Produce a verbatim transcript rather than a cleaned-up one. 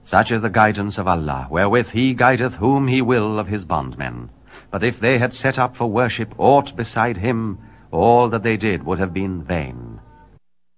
Such is the guidance of Allah, wherewith he guideth whom he will of his bondmen. But if they had set up for worship aught beside him, all that they did would have been vain.